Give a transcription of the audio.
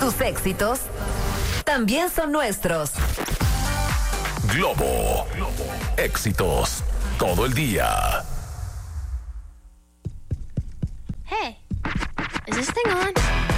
Tus éxitos también son nuestros. Globo. Éxitos todo el día. Hey, is this thing on?